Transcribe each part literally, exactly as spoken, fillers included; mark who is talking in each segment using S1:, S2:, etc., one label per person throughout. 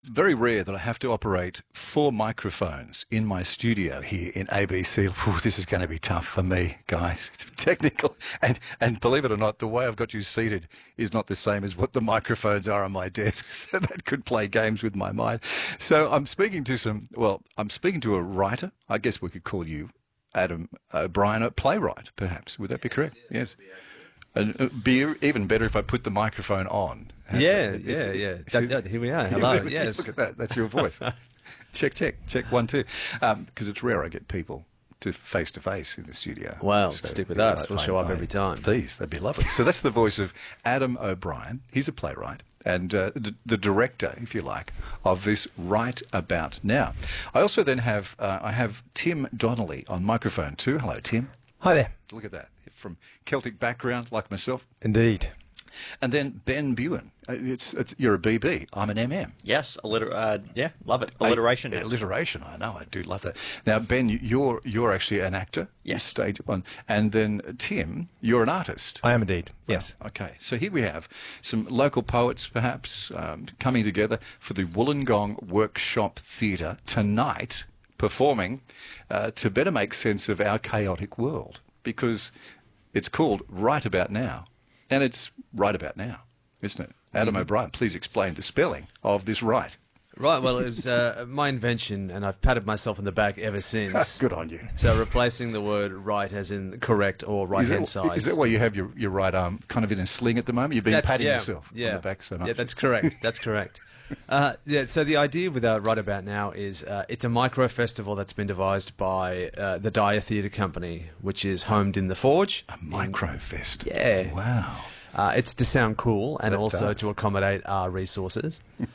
S1: very rare that I have to operate four microphones in my studio here in A B C. Whew, this is going to be tough for me, guys. Technical. And, and believe it or not, the way I've got you seated is not the same as what the microphones are on my desk. So that could play games with my mind. So I'm speaking to some, well, I'm speaking to a writer. I guess we could call you Adam O'Brien, a playwright, perhaps. Would that be correct? Yes. And it'd be even better if I put the microphone on.
S2: Yeah, yeah, yeah. That, that, here we are. Hello.
S1: Yeah,
S2: yes.
S1: Look at that. That's your voice. check, check, check. One, two. Because um, it's rare I get people to face to face in the studio.
S2: Well,
S1: so
S2: stick with us. We'll show up every time.
S1: Please, that'd be lovely. So that's the voice of Adam O'Brien. He's a playwright and uh, d- the director, if you like, of this Right About Now. I also then have uh, I have Tim Donnelly on microphone too. Hello, Tim.
S3: Hi there.
S1: Look at that. From Celtic background, like myself.
S3: Indeed.
S1: And then Ben Buin. Uh, It's, it's you're a B B. I'm an M M.
S4: Yes, alliter- uh, yeah, love it. Alliteration.
S1: A, alliteration. I know. I do love that. Now, Ben, you're you're actually an actor.
S4: Yes.
S1: Stage one. And then Tim, you're an artist.
S3: I am indeed. Yes.
S1: Okay. So here we have some local poets, perhaps, um, coming together for the Wollongong Workshop Theatre tonight, performing uh, to better make sense of our chaotic world, because it's called Right About Now, and it's right about now, isn't it? Adam
S2: Mm-hmm.
S1: O'Brien, please explain the spelling of this right.
S2: Right, well, it was uh, my invention, and I've patted myself on the back ever since.
S1: Good on you.
S2: So replacing the word right as in correct or right-hand
S1: is that,
S2: side.
S1: Is that why you have your, your right arm kind of in a sling at the moment? You've been
S2: That's-
S1: patting
S2: yeah,
S1: yourself
S2: yeah.
S1: on the back so much.
S2: Yeah, that's correct. That's correct. Uh, yeah, so the idea with uh, Right About Now is uh, it's a micro festival that's been devised by uh, the Dyer Theatre Company, which is homed in the Forge.
S1: A micro fest.
S2: Yeah.
S1: Wow.
S2: Uh, it's to sound cool and
S1: That
S2: also
S1: does.
S2: to accommodate our resources.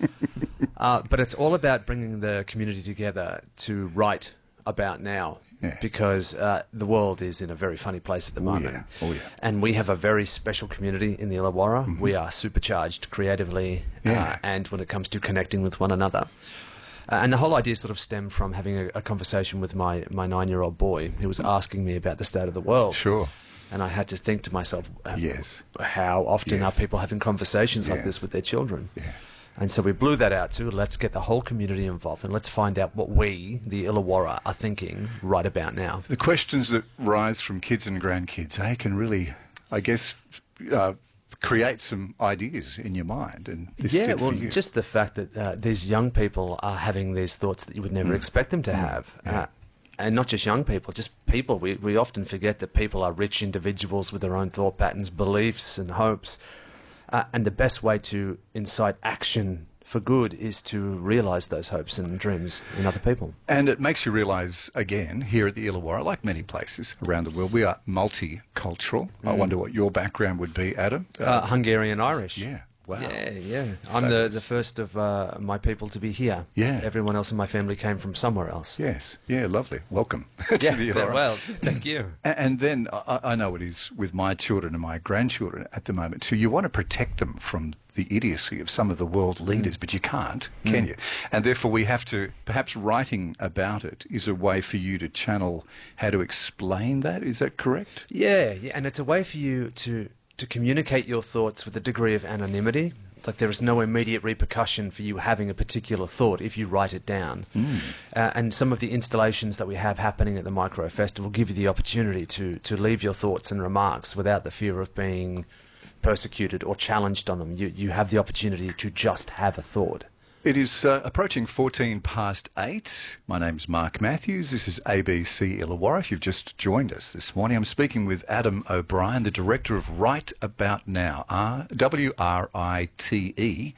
S2: uh, but it's all about bringing the community together to write about now.
S1: Yeah.
S2: Because uh, the world is in a very funny place at the
S1: Oh,
S2: moment.
S1: yeah. Oh, yeah.
S2: And we have a very special community in the Illawarra.
S1: Mm-hmm.
S2: We are supercharged creatively
S1: Yeah.
S2: uh, and when it comes to connecting with one another. Uh, and the whole idea sort of stemmed from having a, a conversation with my, my nine-year-old boy who was asking me about the state of the world.
S1: Sure.
S2: And I had to think to myself, uh,
S1: Yes.
S2: how often
S1: Yes.
S2: are people having conversations like
S1: Yes.
S2: this with their children?
S1: Yeah.
S2: And so we blew that out to let's get the whole community involved and let's find out what we, the Illawarra, are thinking right about now.
S1: The questions that rise from kids and grandkids, eh, can really, I guess, uh, create some ideas in your mind. And this
S2: Yeah,
S1: did for
S2: well,
S1: you.
S2: just the fact that uh, these young people are having these thoughts that you would never expect them to have.
S1: Yeah.
S2: Uh, and not just young people, just people. We, we often forget that people are rich individuals with their own thought patterns, beliefs and hopes. Uh, and the best way to incite action for good is to realise those hopes and dreams in other people.
S1: And it makes you realise, again, here at the Illawarra, like many places around the world, we are multicultural. I wonder what your background would be, Adam.
S2: Uh, Hungarian Irish.
S1: yeah. Wow.
S2: Yeah, yeah. I'm the, the first of uh, my people to be here.
S1: Yeah.
S2: Everyone else in my family came from somewhere else.
S1: Yes. Yeah, lovely. Welcome to
S2: Yeah,
S1: the
S2: th-
S1: Illawarra.
S2: well, thank you.
S1: A- And then I, I know it is with my children and my grandchildren at the moment too. You want to protect them from the idiocy of some of the world leaders, but you can't, can you? And therefore we have to, perhaps writing about it is a way for you to channel how to explain that. Is that correct?
S2: Yeah, yeah, and it's a way for you to, to communicate your thoughts with a degree of anonymity. Like there is no immediate repercussion for you having a particular thought if you write it down. Uh, and some of the installations that we have happening at the Micro Festival give you the opportunity to, to leave your thoughts and remarks without the fear of being persecuted or challenged on them. You, you have the opportunity to just have a thought.
S1: It is uh, approaching fourteen past eight. My name's Mark Matthews. This is A B C Illawarra. If you've just joined us this morning, I'm speaking with Adam O'Brien, the director of Right About Now, R W R I T E,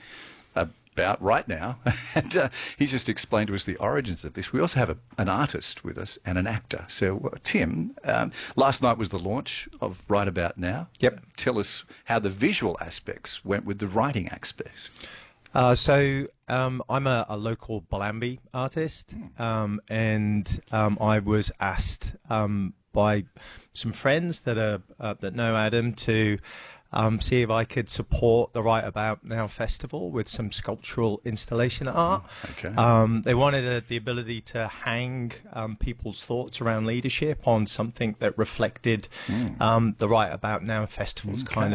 S1: about right now. And uh, he's just explained to us the origins of this. We also have a, an artist with us and an actor. So, uh, Tim, um, last night was the launch of Right About Now.
S3: Yep.
S1: Tell us how the visual aspects went with the writing aspects.
S3: Uh, so um, I'm a, a local Bellambi artist, um, and um, I was asked um, by some friends that are uh, that know Adam to um, see if I could support the Right About Now festival with some sculptural installation art.
S1: Okay.
S3: Um, they wanted uh, the ability to hang um, people's thoughts around leadership on something that reflected um, the Right About Now festival's kind of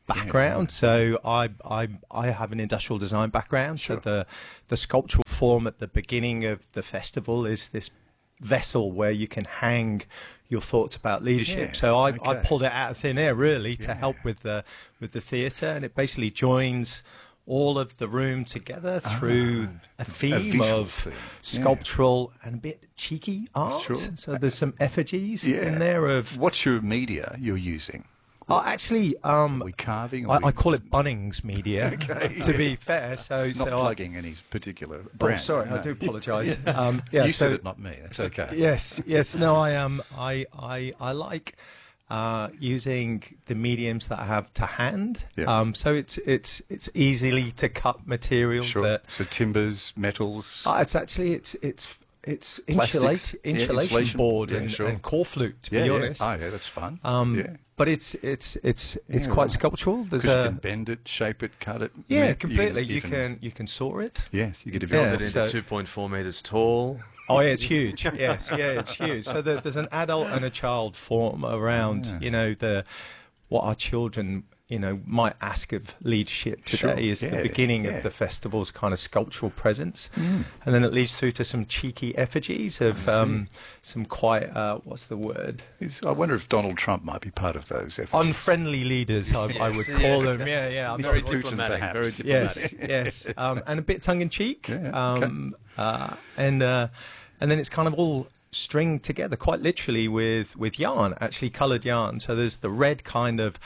S3: background. So I, I I have an industrial design background.
S1: Sure.
S3: So the the sculptural form at the beginning of the festival is this vessel where you can hang your thoughts about leadership.
S1: Yeah,
S3: so I, I
S1: okay.
S3: pulled it out of thin air really to
S1: Yeah.
S3: help with the with the theatre, and it basically joins all of the room together through a theme
S1: visual
S3: of
S1: theme. Yeah.
S3: sculptural and a bit cheeky art.
S1: Sure.
S3: So there's some effigies
S1: Yeah.
S3: in there of.
S1: What's your media you're using?
S3: Oh, actually, um,
S1: Are we carving? Are
S3: I,
S1: we
S3: I call it Bunnings media.
S1: Okay.
S3: To be fair, so
S1: not
S3: so I-
S1: plugging any particular
S3: Oh,
S1: brand?
S3: sorry,
S1: no.
S3: I do apologise. um, yeah,
S1: you
S3: so,
S1: said it, not me. That's okay.
S3: Yes, yes. No, I um, I I I like uh, using the mediums that I have to hand.
S1: Yeah.
S3: Um, so it's it's it's easily to cut material
S1: Sure.
S3: that.
S1: So timbers, metals.
S3: Uh, it's actually it's it's it's
S1: Plastics.
S3: insulate,
S1: Yeah,
S3: insulation
S1: insulation.
S3: board
S1: Yeah,
S3: and,
S1: sure.
S3: and core flute. To
S1: yeah,
S3: be
S1: yeah.
S3: honest.
S1: Oh, yeah, that's fun.
S3: Um,
S1: yeah.
S3: But it's it's it's it's
S1: Yeah,
S3: quite
S1: right.
S3: sculptural. There's
S1: Because you
S3: a
S1: can bend it, shape it, cut it.
S3: yeah,
S1: you
S3: completely. You
S1: even-
S3: can you can saw it.
S1: Yes, you get a
S2: Build
S3: Yeah,
S2: it
S1: bit
S2: into
S3: so-
S2: two point four meters tall.
S3: Oh yeah, it's huge. Yes, yeah, it's huge. So there, there's an adult and a child form around,
S1: Yeah.
S3: you know, the what our children, you know, might ask of leadership today
S1: Sure,
S3: is
S1: yeah,
S3: the beginning
S1: yeah.
S3: of the festival's kind of sculptural presence,
S1: Mm.
S3: and then it leads through to some cheeky effigies of um, some quite uh, what's the word?
S1: Is- I wonder if Donald Trump might be part of those efforts.
S3: Unfriendly leaders, I, I would
S2: Yes,
S3: call
S2: yes.
S3: them. Yeah, yeah. I'm
S1: Mister
S3: not-
S2: Very
S1: Putin,
S2: diplomatic.
S1: perhaps.
S2: Very diplomatic.
S3: Yes, yes, um, and a bit tongue in cheek,
S1: Yeah, okay.
S3: um, uh, and uh, and then it's kind of all stringed together, quite literally with with yarn, actually coloured yarn. So there's the red kind of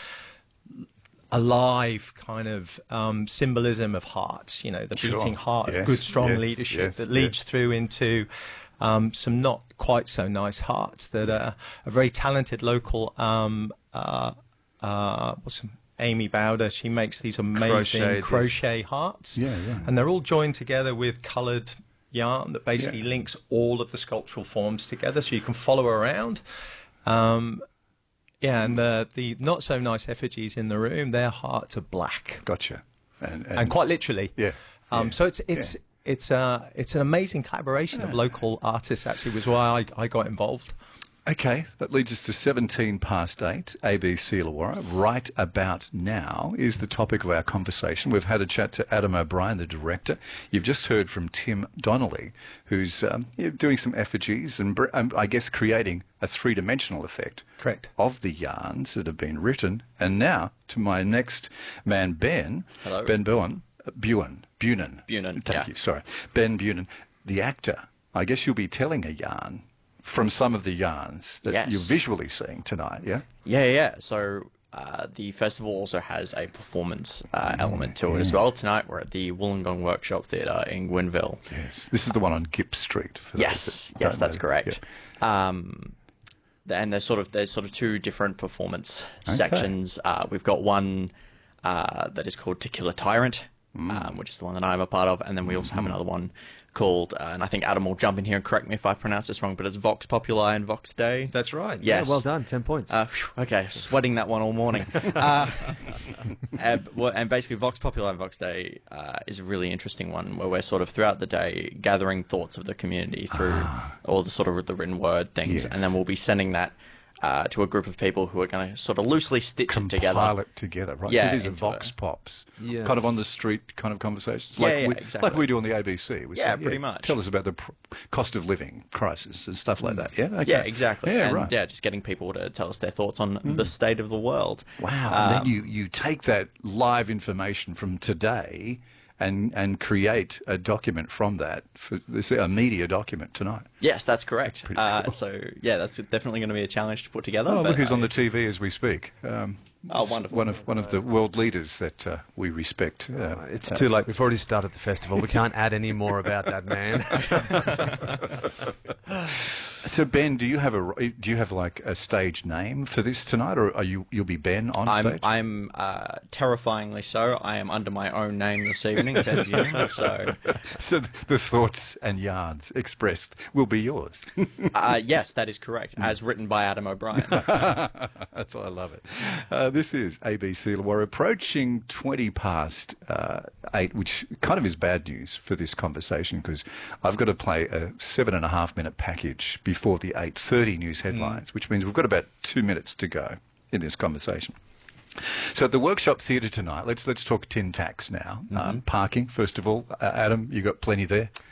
S3: alive kind of um, symbolism of hearts, you know, the
S1: Sure.
S3: beating heart
S1: Yes,
S3: of good, strong
S1: yes,
S3: leadership
S1: yes,
S3: that leads
S1: yes.
S3: through into um, some not quite so nice hearts that are a very talented local. Um, uh, uh, what's some, Amy Bowder? She makes these amazing
S2: Crochet
S3: crochet,
S2: this-
S3: hearts,
S1: Yeah, yeah.
S3: and they're all joined together with coloured yarn that basically
S1: Yeah.
S3: links all of the sculptural forms together, so you can follow around. Um, yeah, and the the not so nice effigies in the room, their hearts are black,
S1: Gotcha. And, and,
S3: and quite literally.
S1: yeah.
S3: Um,
S1: yeah.
S3: So it's it's it's uh it's an amazing collaboration of local artists. Actually, was why I, I got involved.
S1: Okay, that leads us to seventeen past eight, A B C Illawarra. Right about now is the topic of our conversation. We've had a chat to Adam O'Brien, the director. You've just heard from Tim Donnelly, who's um, you know, doing some effigies and, br- um, I guess, creating a three-dimensional effect
S3: Correct.
S1: of the yarns that have been written. And now to my next man, Ben.
S4: Hello.
S1: Ben Bowen. uh, Buan. Bunan.
S4: Bunan,
S1: Thank
S4: yeah.
S1: you, sorry. Ben Bunan, the actor. I guess you'll be telling a yarn from some of the yarns that
S4: Yes.
S1: you're visually seeing tonight, yeah?
S4: Yeah, yeah. So uh, the festival also has a performance uh, element to it as well. Tonight we're at the Wollongong Workshop Theatre in Gwynville.
S1: Yes. This is the one on Gipp Street. For those
S4: Yes,
S1: that
S4: yes,
S1: don't
S4: that's
S1: know.
S4: correct. Um, th- and there's sort of there's sort of two different performance
S1: Okay.
S4: sections. Uh, we've got one uh, that is called To Kill a Tyrant,
S1: Mm.
S4: um, which is the one that I'm a part of, and then we also have another one called, uh, and I think Adam will jump in here and correct me if I pronounce this wrong, but it's Vox Populi and Vox Dei.
S2: That's right.
S4: Yes.
S2: Yeah, well done. Ten points.
S4: Uh, phew, okay, sweating that one all morning. Uh, and, well, and basically, Vox Populi and Vox Dei uh, is a really interesting one where we're sort of throughout the day gathering thoughts of the community through all the sort of the written word things,
S1: Yes.
S4: and then we'll be sending that uh, to a group of people who are going to sort of loosely stitch it together.
S1: Compile it together, right?
S4: Yeah,
S1: so these are
S4: into
S1: vox
S4: a-
S1: pops,
S2: Yes.
S1: kind of on the street kind of conversations,
S4: Yeah,
S1: like,
S4: yeah,
S1: we,
S4: exactly.
S1: like we do on the A B C. We
S4: Yeah,
S1: say,
S4: pretty much.
S1: Tell us about the pr- cost of living crisis and stuff like that. Yeah, okay.
S4: Yeah, exactly.
S1: Yeah,
S4: and
S1: right.
S4: yeah, just getting people to tell us their thoughts on the state of the world.
S1: Wow.
S4: Um,
S1: and then you, you take that live information from today and and create a document from that. For this a media document tonight.
S4: Yes, that's correct.
S1: pretty
S4: uh,
S1: cool.
S4: so yeah, that's definitely going to be a challenge to put together.
S1: Oh,
S4: but,
S1: look who's
S4: uh,
S1: on the T V as we speak. Um,
S4: Oh,
S1: it's
S4: wonderful.
S1: One of one of the world leaders that uh, we respect. Uh,
S2: It's too late. We've already started the festival. We can't add any more about that man.
S1: So Ben, do you have a do you have like a stage name for this tonight, or are you you'll be Ben on
S4: I'm
S1: stage?
S4: I'm uh, terrifyingly so. I am under my own name this evening, Ben Bunin, so
S1: So the thoughts and yarns expressed will be yours.
S4: uh, yes, that is correct, as written by Adam O'Brien.
S1: That's I love it. Uh, this is A B C Illawarra approaching twenty past uh, eight, which kind of is bad news for this conversation because I've got to play a seven and a half minute package before the eight thirty news headlines, which means we've got about two minutes to go in this conversation. So at the workshop theatre tonight, let's let's talk tin tax now. Um, parking, first of all. Uh, Adam, you got plenty there.